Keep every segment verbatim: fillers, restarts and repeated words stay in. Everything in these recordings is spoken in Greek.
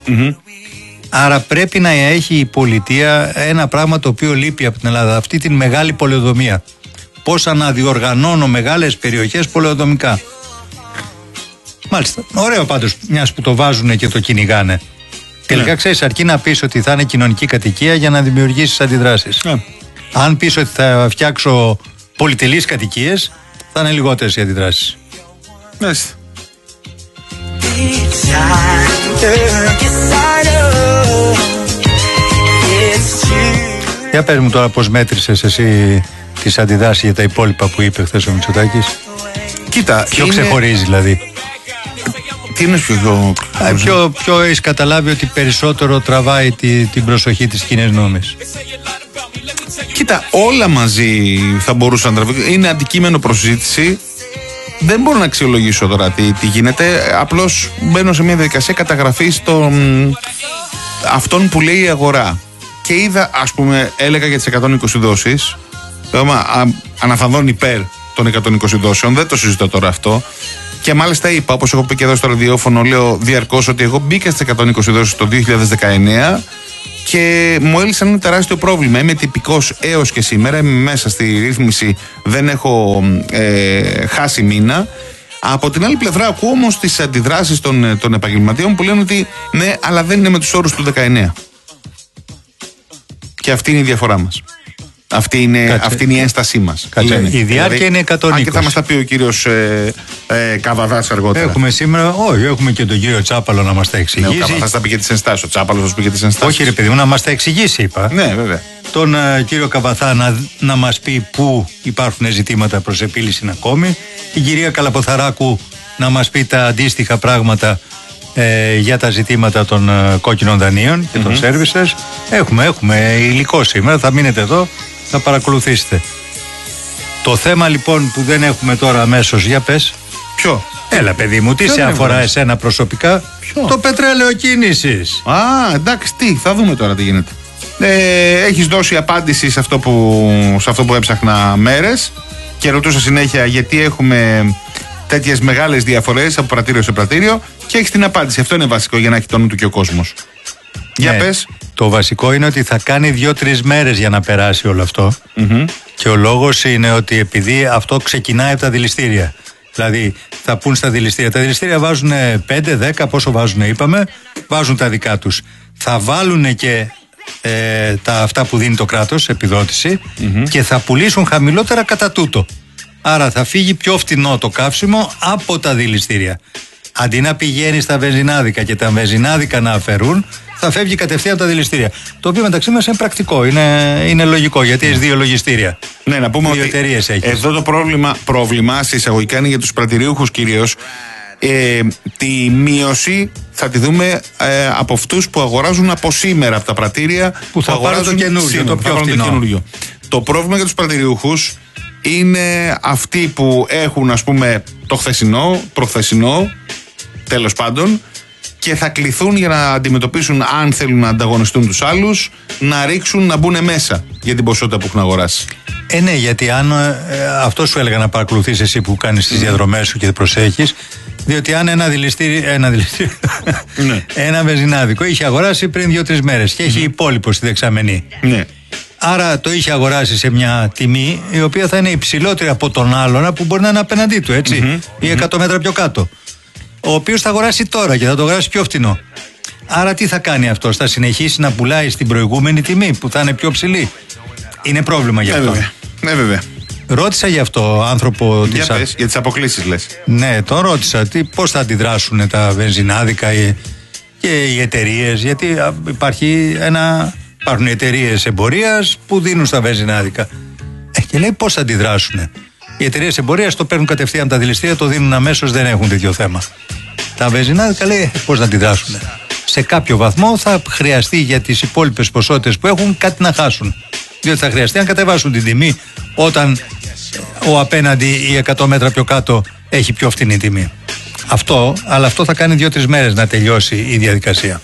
Mm-hmm. Άρα πρέπει να έχει η πολιτεία ένα πράγμα το οποίο λείπει από την Ελλάδα, αυτή την μεγάλη πολεοδομία. Πώς αναδιοργανώνω μεγάλες περιοχές πολεοδομικά. Μάλιστα. Ωραίο πάντως, μιας που το βάζουν και το κυνηγάνε. Τελικά, ξέρεις, αρκεί να πεις ότι θα είναι κοινωνική κατοικία για να δημιουργήσεις αντιδράσεις. Yeah. Αν πεις ότι θα φτιάξω πολυτελείς κατοικίες, θα είναι λιγότερες οι αντιδράσεις. Μάλιστα. Για πες μου τώρα πώς μέτρησες εσύ τις αντιδράσεις για τα υπόλοιπα που είπε χθες ο Μητσοτάκης. Κοίτα, ποιο είναι... ξεχωρίζει δηλαδή? Τι είναι πιο... Α, ποιο, ποιο έχεις καταλάβει ότι περισσότερο τραβάει τη, την προσοχή της κοινής νόμης? Κοίτα, όλα μαζί θα μπορούσαν να τραβήξουν. Είναι αντικείμενο προσζήτηση. Δεν μπορώ να αξιολογήσω τώρα τι, τι γίνεται. Απλώς μπαίνω σε μια διαδικασία καταγραφής των αυτών που λέει η αγορά. Και είδα, ας πούμε, έλεγα για τις εκατόν είκοσι δόσεις. Αναφανδόν υπέρ των εκατόν είκοσι δόσεων. Δεν το συζητώ τώρα αυτό. Και μάλιστα είπα, όπως έχω πει και εδώ στο ραδιόφωνο, λέω διαρκώς ότι εγώ μπήκα στις εκατόν είκοσι δόσεις το δύο χιλιάδες δεκαεννέα και μου έλυσαν ένα τεράστιο πρόβλημα. Είμαι τυπικός έως και σήμερα. Είμαι μέσα στη ρύθμιση, δεν έχω ε, χάσει μήνα. Από την άλλη πλευρά, ακούω όμως τις αντιδράσεις των, των επαγγελματιών που λένε ότι ναι, αλλά δεν είναι με τους όρους του δεκαεννέα. Και αυτή είναι η διαφορά μας. Αυτή είναι, αυτή είναι η ένστασή μας. Η διάρκεια δηλαδή, είναι εκατόν είκοσι. Αν και θα μας τα πει ο κύριος ε, ε, Καβαδάς αργότερα. Έχουμε σήμερα, όχι, έχουμε και τον κύριο Τσάπαλο να μας τα εξηγήσει. Ναι, ο Καβαδάς θα πει και τις ενστάσεις. Ο Τσάπαλος θα πει και τις ενστάσεις. Όχι, ρε παιδί μου, να μας τα εξηγήσει, είπα. Ναι, βέβαια. Τον uh, κύριο Καβαθά να, να μας πει πού υπάρχουν ζητήματα προς επίλυση ακόμη. Την κυρία Καλαποθαράκου να μας πει τα αντίστοιχα πράγματα ε, για τα ζητήματα των uh, κόκκινων δανείων και mm-hmm. των services. Έχουμε, έχουμε υλικό σήμερα. Θα μείνετε εδώ. Θα παρακολουθήσετε. Το θέμα λοιπόν που δεν έχουμε τώρα αμέσως, για πες. Ποιο? Έλα παιδί μου, τι σε αφορά εσένα προσωπικά? Ποιο? Το πετρέλαιο κίνησης. Α, εντάξει, τι, θα δούμε τώρα τι γίνεται. Ε, έχεις δώσει απάντηση σε αυτό, που, σε αυτό που έψαχνα μέρες και ρωτούσα συνέχεια γιατί έχουμε τέτοιες μεγάλες διαφορές από πρατήριο σε πρατήριο και έχεις την απάντηση. Αυτό είναι βασικό για να έχει το νου του και ο κόσμος. Για ναι, πες. Το βασικό είναι ότι θα κάνει δύο-τρεις μέρες για να περάσει όλο αυτό. Mm-hmm. Και ο λόγος είναι ότι επειδή αυτό ξεκινάει από τα δηληστήρια. Δηλαδή θα πούν στα δηληστήρια. Τα δηληστήρια βάζουν πέντε δέκα, πόσο βάζουν είπαμε, βάζουν τα δικά τους. Θα βάλουν και ε, τα αυτά που δίνει το κράτος, επιδότηση, mm-hmm. και θα πουλήσουν χαμηλότερα κατά τούτο. Άρα θα φύγει πιο φτηνό το καύσιμο από τα δηληστήρια. Αντί να πηγαίνει στα βενζινάδικα και τα βενζινάδικα να αφαιρούν, θα φεύγει κατευθείαν από τα δηληστήρια. Το οποίο μεταξύ μας είναι πρακτικό, είναι, είναι λογικό, γιατί έχει δύο λογιστήρια. Ναι, να πούμε δύο ότι έχεις. Εδώ το πρόβλημα, πρόβλημα σε εισαγωγικά είναι για τους πρατηρίουχους κυρίως. Ε, τη μείωση θα τη δούμε ε, από αυτούς που αγοράζουν από σήμερα από τα πρατήρια, που θα που πάρουν το καινούργιο, το πιο φθηνό. Το πρόβλημα για τους πρατηριούχους είναι αυτοί που έχουν, ας πούμε, το χθεσινό, προχθεσινό, τέλος πάντων, και θα κληθούν για να αντιμετωπίσουν, αν θέλουν να ανταγωνιστούν τους άλλους, να ρίξουν, να μπουν μέσα για την ποσότητα που έχουν αγοράσει. Ε, ναι, γιατί αν ε, αυτό σου έλεγα να παρακολουθείς εσύ που κάνεις τις διαδρομές σου και προσέχεις, διότι αν ένα δηληστήριο, ένα, δηληστήριο, ναι. ένα βενζινάδικο είχε αγοράσει πριν δύο-τρεις μέρες και έχει mm. υπόλοιπο στη δεξαμενή. Ναι. Άρα το είχε αγοράσει σε μια τιμή η οποία θα είναι υψηλότερη από τον άλλον που μπορεί να είναι απέναντί του, έτσι, mm-hmm. ή εκατό μέτρα πιο κάτω. Ο οποίος θα αγοράσει τώρα και θα το αγοράσει πιο φτηνό. Άρα τι θα κάνει αυτός? Θα συνεχίσει να πουλάει στην προηγούμενη τιμή που θα είναι πιο ψηλή? Είναι πρόβλημα γι' αυτό. Ναι, βέβαια. Ναι, βέβαια. Ρώτησα γι' αυτό άνθρωπο. Για, της... πες, για τις αποκλήσεις λες. Ναι, τον ρώτησα τι, πώς θα αντιδράσουν τα βενζινάδικα και οι εταιρείες. Γιατί υπάρχει ένα, υπάρχουν εταιρείες εμπορίας που δίνουν στα βενζινάδικα. Ε, και λέει πώς θα αντιδράσουν. Οι εταιρείες εμπορίας το παίρνουν κατευθείαν τα δηληστήρια, το δίνουν αμέσως, δεν έχουν τέτοιο θέμα. Τα βενζινάδικα λέει πώς να αντιδράσουν. Σε κάποιο βαθμό θα χρειαστεί για τις υπόλοιπες ποσότητες που έχουν κάτι να χάσουν. Διότι θα χρειαστεί να κατεβάσουν την τιμή όταν ο απέναντι ή εκατό μέτρα πιο κάτω έχει πιο φτηνή τιμή. Αυτό, αλλά αυτό θα κάνει δύο-τρεις μέρες να τελειώσει η διαδικασία.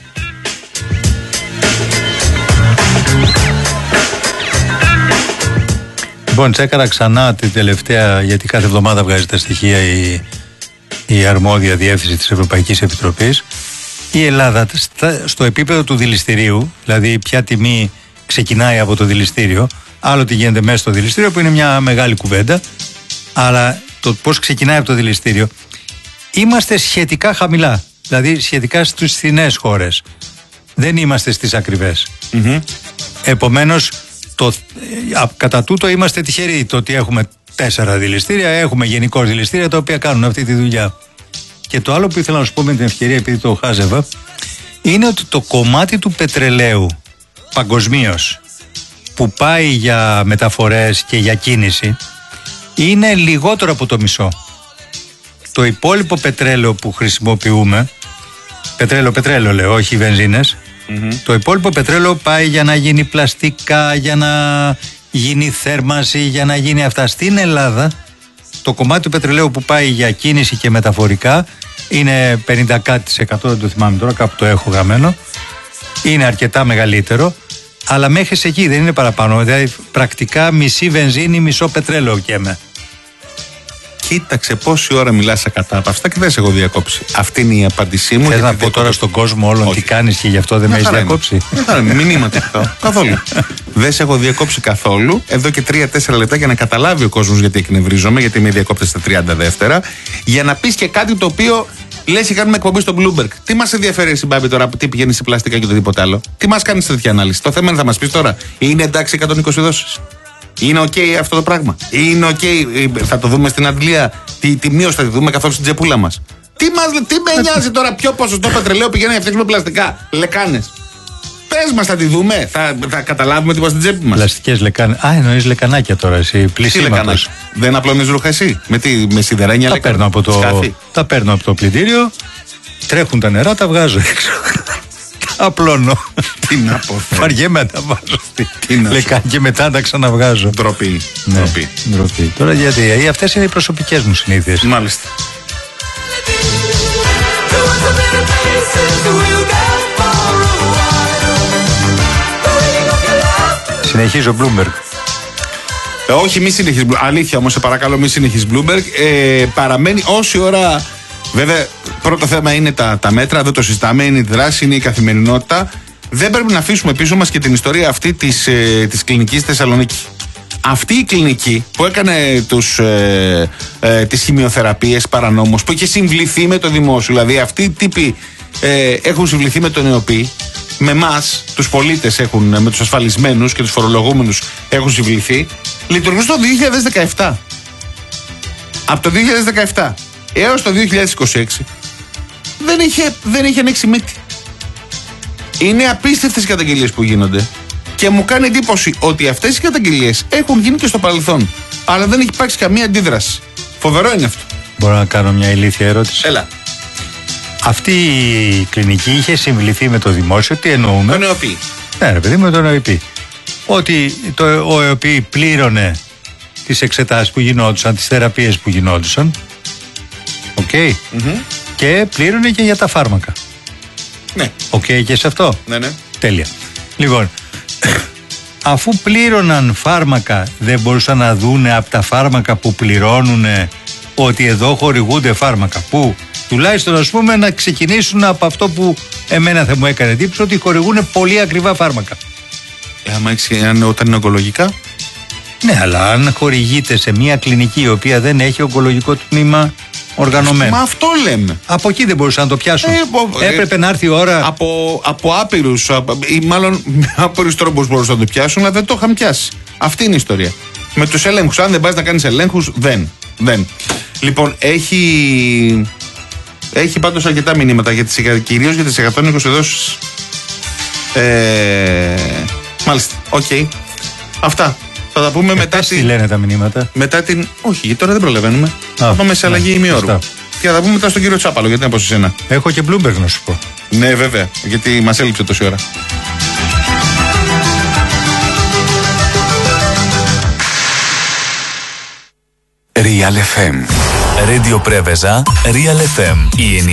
Λοιπόν, τσέκαρα ξανά την τελευταία, γιατί κάθε εβδομάδα βγάζει τα στοιχεία η, η αρμόδια διεύθυνση της Ευρωπαϊκής Επιτροπής, η Ελλάδα στο επίπεδο του δηληστηρίου, δηλαδή ποια τιμή ξεκινάει από το δηληστήριο, άλλο τι γίνεται μέσα στο δηληστήριο που είναι μια μεγάλη κουβέντα, αλλά το πώς ξεκινάει από το δηληστήριο, είμαστε σχετικά χαμηλά, δηλαδή σχετικά στις φθηνές χώρες. Δεν είμαστε στις ακριβές. Mm-hmm. Επομένως, το, κατά τούτο είμαστε τυχεροί το ότι έχουμε τέσσερα δηληστήρια, έχουμε γενικώς δηληστήρια τα οποία κάνουν αυτή τη δουλειά. Και το άλλο που ήθελα να σου πω με την ευκαιρία, επειδή το χάζευα, είναι ότι το κομμάτι του πετρελαίου παγκοσμίως που πάει για μεταφορές και για κίνηση είναι λιγότερο από το μισό. Το υπόλοιπο πετρέλαιο που χρησιμοποιούμε, πετρέλαιο, πετρέλαιο λέω, όχι βενζίνες, mm-hmm. το υπόλοιπο πετρέλαιο πάει για να γίνει πλαστικά, για να γίνει θέρμανση, για να γίνει αυτά. Στην Ελλάδα το κομμάτι του πετρελαίου που πάει για κίνηση και μεταφορικά είναι πενήντα κάτι τοις εκατό, δεν το θυμάμαι τώρα, κάπου το έχω γραμμένο, είναι αρκετά μεγαλύτερο, αλλά μέχρι εκεί δεν είναι παραπάνω, δηλαδή πρακτικά μισή βενζίνη, μισό πετρέλαιο καίμε. Κοίταξε πόση ώρα μιλάς κατά από αυτά και δεν σε έχω διακόψει. Αυτή είναι η απάντησή μου. Θες να πω τώρα στον κόσμο όλον τι κάνεις και γι' αυτό δεν με έχεις διακόψει? Μηνύματα αυτό. Καθόλου. Δεν σε έχω διακόψει καθόλου. Εδώ και τρία τέσσερα λεπτά για να καταλάβει ο κόσμος γιατί εκνευρίζομαι, γιατί με διακόπτες στα τριάντα δεύτερα. Για να πεις και κάτι το οποίο λες και κάνουμε εκπομπή στο Bloomberg. Τι μας ενδιαφέρει εσύ, Μπάμπη, τώρα τι πηγαίνει σε πλαστικά και οτιδήποτε άλλο? Τι μας κάνει τέτοια ανάλυση? Το θέμα είναι θα μας πεις τώρα, είναι εντάξει εκατόν είκοσι δόσεις? Είναι οκ okay αυτό το πράγμα? Είναι οκ okay, θα το δούμε στην αντλία? Τη, τη μείωση θα τη δούμε καθόλου στην τσεπούλα μας? Τι, μας, τι με νοιάζει τώρα ποιο ποσοστό πετρελαίου πηγαίνει να φτιάξουμε πλαστικά? Λεκάνες. Πες μας, θα τη δούμε? Θα, θα καταλάβουμε τι είμαστε στην τσέπη μας? Πλαστικές λεκάνες. Α, εννοείς λεκανάκια τώρα εσύ? Πλησίματος. Δεν απλώνεις ρούχα εσύ? Με, τι, με σιδερένια τα παίρνω από το, τα παίρνω από το πλυντήριο, τρέχουν τα νερά, τα βγάζω έξω. Απλώνω. Τι να πω. Βαριέμαι να τα βάζω. Λεκάνη και μετά τα ξαναβγάζω. Ντροπή. Ναι, ντροπή. Τώρα γιατί αυτές είναι οι προσωπικές μου συνήθειες. Μάλιστα. Συνεχίζω Bloomberg. Ε, όχι, μη συνεχίζει. Αλήθεια όμως, σε παρακαλώ, μη συνεχίζει Bloomberg. Ε, παραμένει όση ώρα. Βέβαια, πρώτο θέμα είναι τα, τα μέτρα, δεν το συζητάμε, είναι η δράση, είναι η καθημερινότητα. Δεν πρέπει να αφήσουμε πίσω μας και την ιστορία αυτή της, ε, της κλινικής στη Θεσσαλονίκη. Αυτή η κλινική που έκανε τους, ε, ε, τις χημειοθεραπείες παρανόμως, που είχε συμβληθεί με το δημόσιο, δηλαδή αυτοί οι τύποι ε, έχουν συμβληθεί με τον ΕΟΠΗ, με εμάς, τους πολίτες, έχουν, με τους ασφαλισμένους και τους φορολογούμενους έχουν συμβληθεί, λειτουργούσε το δύο χιλιάδες δεκαεπτά. Από το δύο χιλιάδες δεκαεπτά έως το δύο χιλιάδες είκοσι έξι δεν είχε, δεν είχε ανοίξει μύτη. Είναι απίστευτες οι καταγγελίες που γίνονται και μου κάνει εντύπωση ότι αυτές οι καταγγελίες έχουν γίνει και στο παρελθόν, αλλά δεν έχει υπάρξει καμία αντίδραση. Φοβερό είναι αυτό. Μπορώ να κάνω μια ηλίθια ερώτηση? Έλα. Αυτή η κλινική είχε συμβληθεί με το δημόσιο, τι εννοούμε? Τον ΕΟΠΗ. Ναι, ρε παιδί, με τον ΕΟΠΗ. Ότι το, ο ΕΟΠΗ πλήρωνε τις εξετάσεις που γινόντουσαν, τις θεραπείες που γινόντουσαν. Οκ. Okay. Mm-hmm. Και πλήρωνε και για τα φάρμακα. Ναι. Οκ okay, και σε αυτό. Ναι, ναι. Τέλεια. Λοιπόν, αφού πλήρωναν φάρμακα, δεν μπορούσαν να δούνε από τα φάρμακα που πληρώνουν ότι εδώ χορηγούνται φάρμακα που τουλάχιστον ας πούμε να ξεκινήσουν από αυτό που εμένα θα μου έκανε εντύπωση, ότι χορηγούν πολύ ακριβά φάρμακα. Ε, άμα έχεις, αν, όταν είναι ογκολογικά. Ναι, αλλά αν χορηγείται σε μια κλινική η οποία δεν έχει ογκολογικό τμήμα οργανωμένο. Μα αυτό λέμε. Από εκεί δεν μπορούσαν να το πιάσουν. Ε, ε, Έπρεπε να έρθει η ώρα. Από, από άπειρους, ή μάλλον με άπειρους τρόπους μπορούσαν να το πιάσουν, αλλά δεν το είχαν πιάσει. Αυτή είναι η ιστορία. Με τους ελέγχους. Αν δεν πας να κάνεις ελέγχους, δεν. δεν. Λοιπόν, έχει. Έχει πάντως αρκετά μηνύματα για τις, κυρίως για τις εκατόν είκοσι δόσεις. Ε, μάλιστα. Οκ. Okay. Αυτά. Θα τα πούμε ε, μετά. Τι την... λένε τα μηνύματα? Μετά την. Όχι, γιατί τώρα δεν προλαβαίνουμε. Θα πάμε σε αλλαγή ναι, ημιώρου. Και θα τα πούμε μετά στον κύριο Τσάπαλο, γιατί να πω σε εσένα. Έχω και Bloomberg να σου πω. Ναι, βέβαια. Γιατί μας έλειψε τόση ώρα. Real εφ εμ. Radio Preveza, Real εφ εμ. Η